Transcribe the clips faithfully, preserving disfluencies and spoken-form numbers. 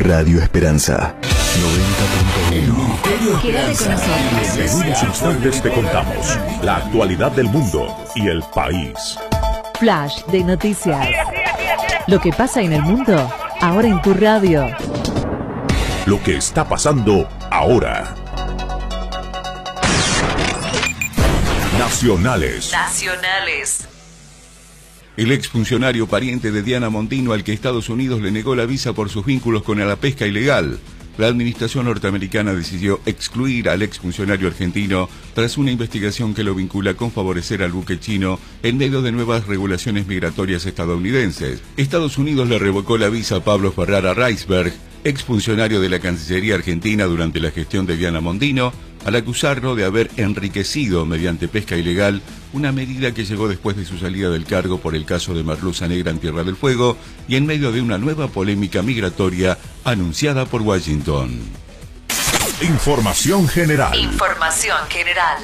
Radio Esperanza noventa punto uno. Quédate con nosotros. En unos instantes te contamos la actualidad del mundo y el país. Flash de noticias. Lo que pasa en el mundo, ahora en tu radio. Lo que está pasando ahora. Nacionales. Nacionales. El exfuncionario pariente de Diana Mondino, al que Estados Unidos le negó la visa por sus vínculos con la pesca ilegal. La administración norteamericana decidió excluir al exfuncionario argentino tras una investigación que lo vincula con favorecer al buque chino en medio de nuevas regulaciones migratorias estadounidenses. Estados Unidos le revocó la visa a Pablo Ferrara Reisberg, exfuncionario de la Cancillería argentina durante la gestión de Diana Mondino, al acusarlo de haber enriquecido mediante pesca ilegal, una medida que llegó después de su salida del cargo por el caso de merluza negra en Tierra del Fuego y en medio de una nueva polémica migratoria anunciada por Washington. Información general. Información general.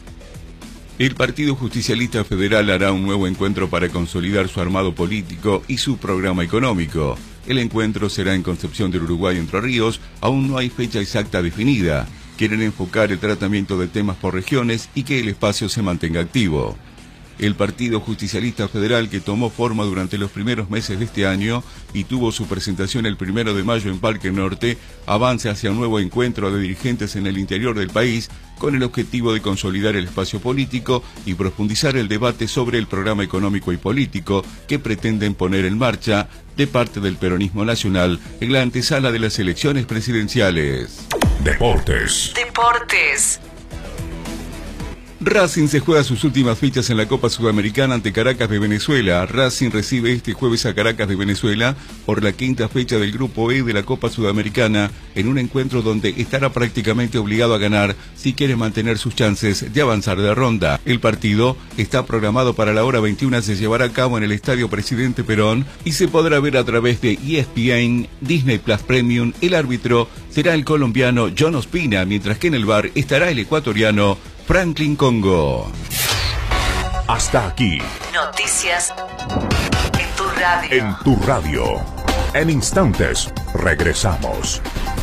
El Partido Justicialista Federal hará un nuevo encuentro para consolidar su armado político y su programa económico. El encuentro será en Concepción del Uruguay, Entre Ríos. Aún no hay fecha exacta definida. Quieren enfocar el tratamiento de temas por regiones y que el espacio se mantenga activo. El Partido Justicialista Federal, que tomó forma durante los primeros meses de este año y tuvo su presentación el primero de mayo en Parque Norte, avanza hacia un nuevo encuentro de dirigentes en el interior del país con el objetivo de consolidar el espacio político y profundizar el debate sobre el programa económico y político que pretenden poner en marcha de parte del peronismo nacional en la antesala de las elecciones presidenciales. Deportes. Deportes. Racing se juega sus últimas fichas en la Copa Sudamericana ante Caracas de Venezuela. Racing recibe este jueves a Caracas de Venezuela por la quinta fecha del Grupo E de la Copa Sudamericana, en un encuentro donde estará prácticamente obligado a ganar si quiere mantener sus chances de avanzar de ronda. El partido está programado para la hora veintiuna, se llevará a cabo en el Estadio Presidente Perón y se podrá ver a través de E S P N, Disney Plus Premium. El árbitro será el colombiano John Ospina, mientras que en el V A R estará el ecuatoriano Franklin Congo. Hasta aquí. Noticias en tu radio. En tu radio. En instantes regresamos.